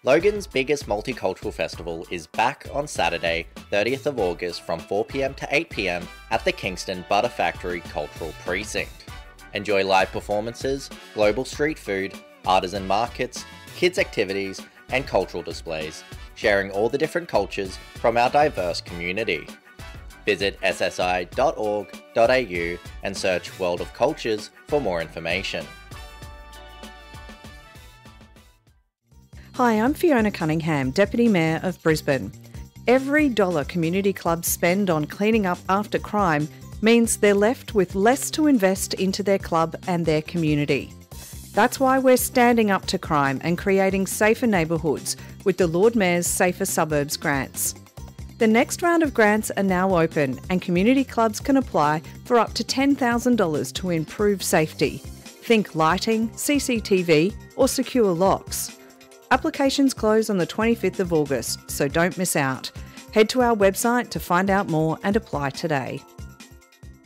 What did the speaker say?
Logan's biggest multicultural festival is back on Saturday, 30th of August from 4pm to 8pm at the Kingston Butter Factory Cultural Precinct. Enjoy live performances, global street food, artisan markets, kids activities, and cultural displays, sharing all the different cultures from our diverse community. Visit ssi.org.au and search World of Cultures for more information. Hi, I'm Fiona Cunningham, Deputy Mayor of Brisbane. Every dollar community clubs spend on cleaning up after crime means they're left with less to invest into their club and their community. That's why we're standing up to crime and creating safer neighbourhoods with the Lord Mayor's Safer Suburbs grants. The next round of grants are now open and community clubs can apply for up to $10,000 to improve safety. Think lighting, CCTV or secure locks. Applications close on the 25th of August, so don't miss out. Head to our website to find out more and apply today.